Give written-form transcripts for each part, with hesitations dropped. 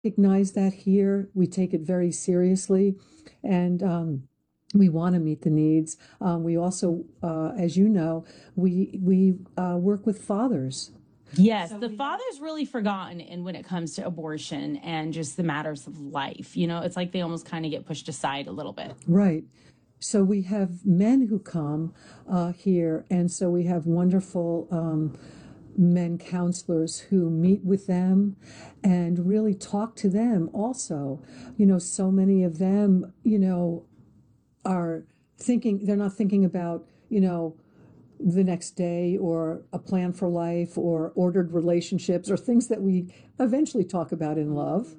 recognize that here. We take it very seriously, and we want to meet the needs. We also, as you know, we work with fathers. Yes, so the father's really forgotten in when it comes to abortion and just the matters of life. You know, it's like they almost kind of get pushed aside a little bit. Right. So we have men who come here, and so we have wonderful men counselors who meet with them and really talk to them also. You know, so many of them, you know, are thinking, they're not thinking about, you know, the next day or a plan for life or ordered relationships or things that we eventually talk about in love.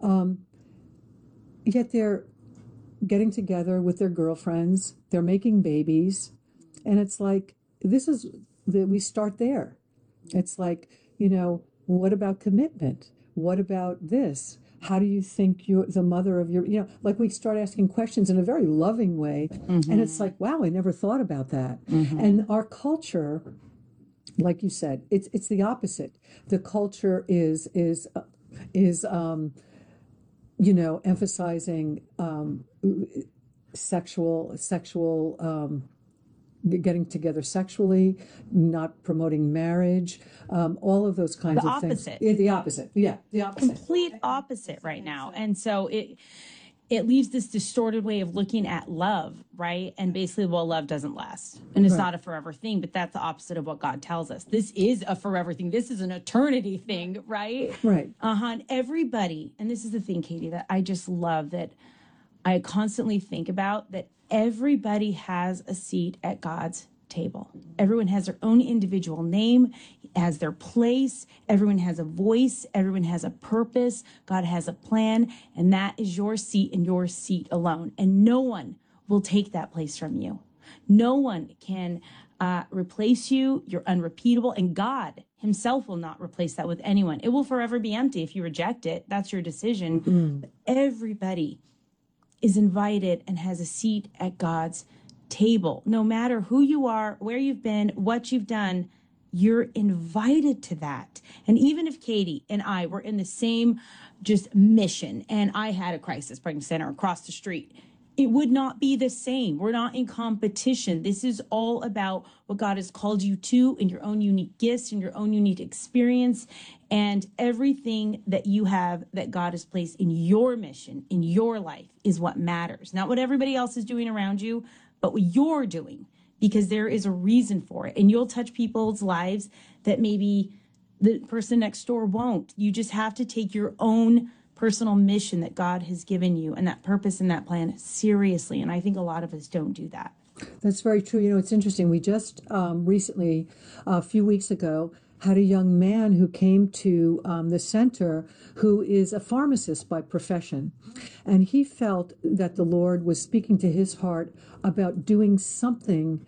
Yet they're getting together with their girlfriends, they're making babies, and it's like, this is that we start there. It's like, you know, what about commitment? What about this? How do you think you're the mother of your, you know, like we start asking questions in a very loving way. And it's like, wow, I never thought about that. And our culture, like you said, it's the opposite. The culture is you know, emphasizing sexual getting together sexually, not promoting marriage, all of those kinds of things. The opposite. Yeah, the opposite. Complete opposite right now. And so it leaves this distorted way of looking at love, right? And basically, well, love doesn't last. And it's not a forever thing, but that's the opposite of what God tells us. This is a forever thing. This is an eternity thing, right? Right. And everybody, and this is the thing, Katie, that I just love, that I constantly think about, that everybody has a seat at God's table. Everyone has their own individual name, has their place. Everyone has a voice. Everyone has a purpose. God has a plan, and that is your seat and your seat alone. And no one will take that place from you. No one can replace you. You're unrepeatable, and God himself will not replace that with anyone. It will forever be empty if you reject it. That's your decision. But everybody is invited and has a seat at God's table. No matter who you are, where you've been, what you've done, you're invited to that. And even if Katie and I were in the same just mission and I had a crisis pregnancy center across the street, it would not be the same. We're not in competition. This is all about what God has called you to in your own unique gifts and your own unique experience, and everything that you have that God has placed in your mission, in your life, is what matters. Not what everybody else is doing around you, but what you're doing, because there is a reason for it. And you'll touch people's lives that maybe the person next door won't. You just have to take your own personal mission that God has given you and that purpose and that plan seriously. And I think a lot of us don't do that. That's very true. You know, it's interesting. We just recently, a few weeks ago, had a young man who came to the center who is a pharmacist by profession. And he felt that the Lord was speaking to his heart about doing something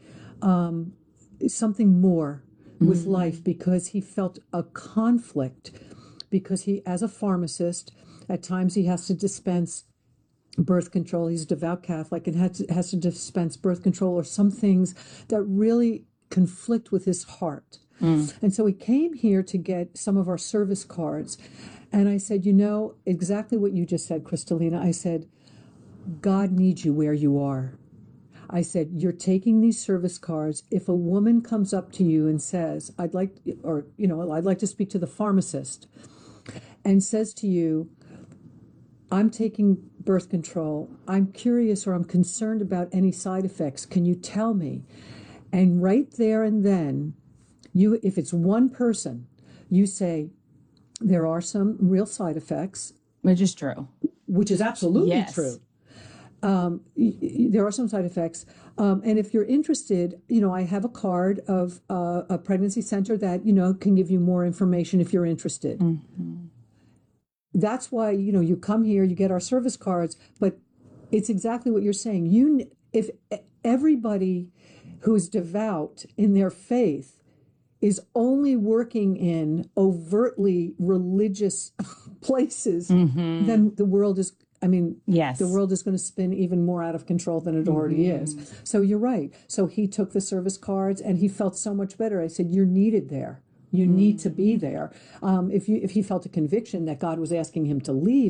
more with life, because he felt a conflict, because he, as a pharmacist, at times he has to dispense birth control. He's a devout Catholic and has to dispense birth control or some things that really conflict with his heart. And so he came here to get some of our service cards. And I said, you know, exactly what you just said, Kristalina. I said, God needs you where you are. I said, you're taking these service cards. If a woman comes up to you and says, I'd like to speak to the pharmacist, and says to you, I'm taking birth control, I'm curious or I'm concerned about any side effects, can you tell me? And right there and then, if it's one person, you say, there are some real side effects. Which is true. Which is absolutely true. There are some side effects. And if you're interested, you know, I have a card of a pregnancy center that, you know, can give you more information if you're interested. That's why, you know, you come here, you get our service cards, but it's exactly what you're saying. If everybody who is devout in their faith is only working in overtly religious places, then the world is, the world is going to spin even more out of control than it already is. So you're right. So he took the service cards and he felt so much better. I said, you're needed there. You need to be there. If he felt a conviction that God was asking him to leave,